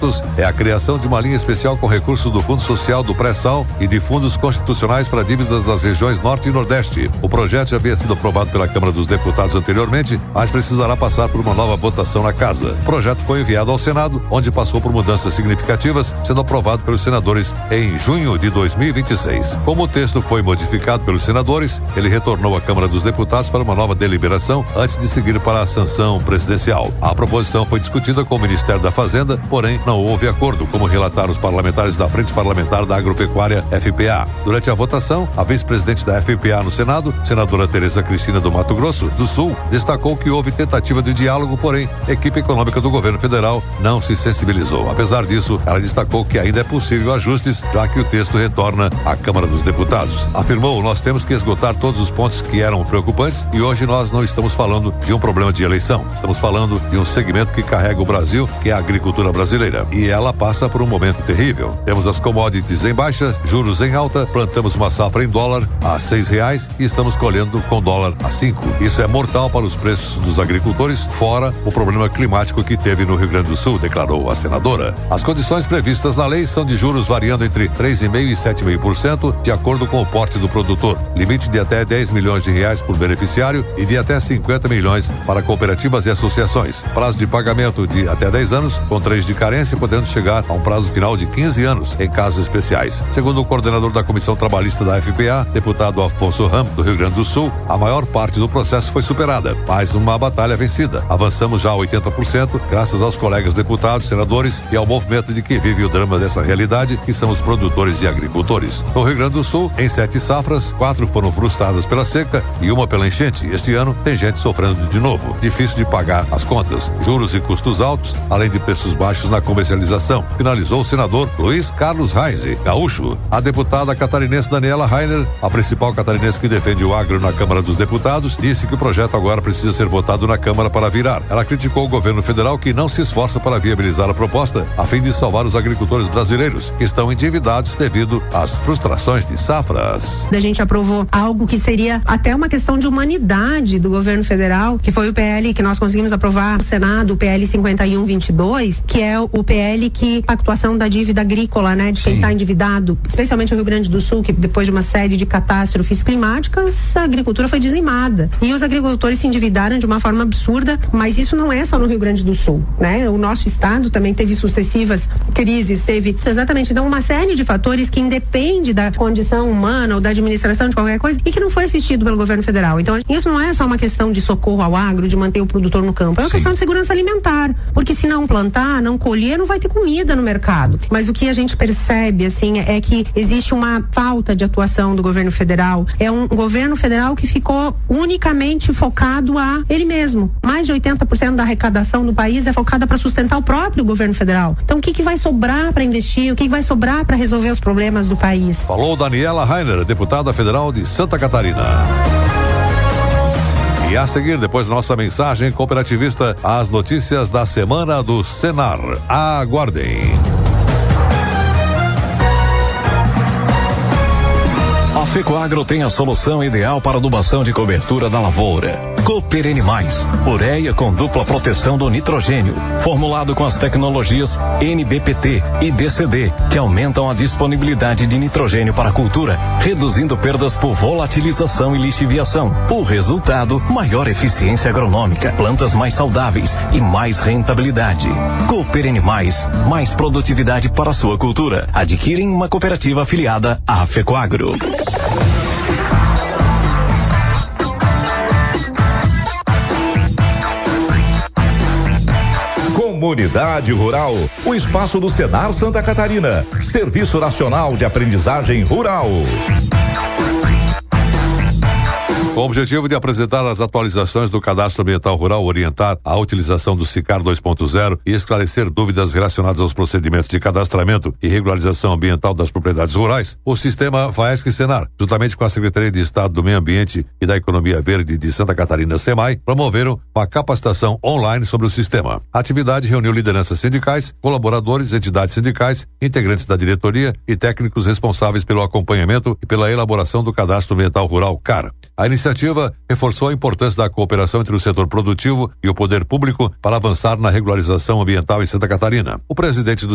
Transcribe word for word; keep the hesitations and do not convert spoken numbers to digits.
projetos é a criação de uma linha especial com recursos do Fundo Social do Pré-Sal e de fundos constitucionais para dívidas das regiões Norte e Nordeste. O projeto já havia sido aprovado pela Câmara dos Deputados anteriormente, mas precisará passar por uma nova votação na Casa. O projeto foi enviado ao Senado, onde passou por mudanças significativas, sendo aprovado pelos senadores em junho de dois mil e vinte e seis. Como o texto foi modificado pelos senadores, ele retornou à Câmara dos Deputados para uma nova deliberação antes de seguir para a sanção presidencial. A proposição foi discutida com o Ministério da Fazenda, porém não houve acordo, como relataram os parlamentares da Frente Parlamentar da Agropecuária F P A. Durante a votação, a vice-presidente da F P A no Senado, senadora Tereza Cristina do Mato Grosso do Sul, destacou que houve tentativa de diálogo, porém a equipe econômica do governo federal não se sensibilizou. Apesar disso, ela destacou que ainda é possível ajustes, já que o texto retorna à Câmara dos Deputados. Afirmou: nós temos que esgotar todos os pontos que eram preocupantes e hoje nós não estamos falando de um problema de eleição. Estamos falando de um segmento que carrega o Brasil, que é a agricultura brasileira. E ela passa por um momento terrível. Temos as commodities em baixa, juros em alta, plantamos uma safra em dólar a seis reais e estamos colhendo com dólar a cinco. Isso é mortal para os preços dos agricultores, fora o problema climático que teve no Rio Grande do Sul, declarou a senadora. As condições previstas na lei são de juros variando entre três vírgula cinco por cento e sete vírgula cinco por cento, de acordo com o porte do produtor. Limite de até dez milhões de reais por beneficiário e de até cinquenta milhões para cooperativas e associações. Prazo de pagamento de até dez anos, com três de carência, podendo chegar a um prazo final de quinze anos em casos especiais. Segundo o coordenador da Comissão Trabalhista da F P A, deputado Afonso Ramos, do Rio Grande do Sul, a maior parte do processo foi superada, mais uma batalha vencida. Avançamos já a oitenta por cento, graças aos colegas deputados, senadores e ao movimento de que vive o drama dessa realidade, que são os produtores e agricultores. No Rio Grande do Sul, em sete safras, quatro foram frustradas pela seca e uma pela enchente. Este ano, tem gente sofrendo de novo. Difícil de pagar as contas, juros e custos altos, além de preços baixos na comercialização. Finalizou o senador Luiz Carlos Reis, gaúcho. A deputada catarinense Daniela Rainer, a principal catarinense que defende o agro na Câmara dos Deputados, disse que o projeto agora precisa ser votado na Câmara para virar. Ela criticou o governo federal que não se esforça para viabilizar a proposta, a fim de salvar os agricultores brasileiros, que estão endividados devido às frustrações de safras. A gente aprovou algo que seria até uma questão de humanidade do governo federal, que foi o P L que nós conseguimos aprovar no Senado, o P L cinquenta e um vinte e dois, que é o P L que a atuação da dívida agrícola, né, de quem está endividado, especialmente o Rio Grande do Sul, que depois de uma série de catástrofes climáticas, a agricultura foi dizimada. E os agricultores se endividaram de uma forma absurda, mas isso não é só no Rio Grande do Sul, né? O nosso estado também teve sucessivas crises, teve exatamente, então, uma série de fatores que independe da condição humana ou da administração de qualquer coisa e que não foi assistido pelo governo federal. Então, isso não é só uma questão de socorro ao agro, de manter o produtor no campo, é uma Sim. questão de segurança alimentar, porque se não plantar, não colher, não vai ter comida no mercado. Mas o que a gente percebe, assim, é que existe uma falta de atuação do governo federal. É um governo federal que ficou unicamente focado a ele mesmo. Mais de oitenta por cento da arrecadação do país é focada para sustentar o próprio governo federal. Então, o que que vai sobrar para investir? O que que vai sobrar para resolver os problemas do país? Falou Daniela Rainer, deputada federal de Santa Catarina. E a seguir, depois da nossa mensagem cooperativista, as notícias da semana do Senar. Aguardem. A Fecoagro tem a solução ideal para adubação de cobertura da lavoura. Cooper Animais, ureia com dupla proteção do nitrogênio, formulado com as tecnologias N B P T e D C D, que aumentam a disponibilidade de nitrogênio para a cultura, reduzindo perdas por volatilização e lixiviação. O resultado, maior eficiência agronômica, plantas mais saudáveis e mais rentabilidade. Cooper Animais, mais produtividade para a sua cultura. Adquire em uma cooperativa afiliada à Fecoagro. Comunidade Rural, o espaço do Senar Santa Catarina, Serviço Nacional de Aprendizagem Rural. Com o objetivo de apresentar as atualizações do Cadastro Ambiental Rural, orientar a utilização do SICAR dois ponto zero e esclarecer dúvidas relacionadas aos procedimentos de cadastramento e regularização ambiental das propriedades rurais, o sistema FAESC-Senar, juntamente com a Secretaria de Estado do Meio Ambiente e da Economia Verde de Santa Catarina, SEMAI, promoveram uma capacitação online sobre o sistema. A atividade reuniu lideranças sindicais, colaboradores, entidades sindicais, integrantes da diretoria e técnicos responsáveis pelo acompanhamento e pela elaboração do Cadastro Ambiental Rural, C A R. A iniciativa reforçou a importância da cooperação entre o setor produtivo e o poder público para avançar na regularização ambiental em Santa Catarina. O presidente do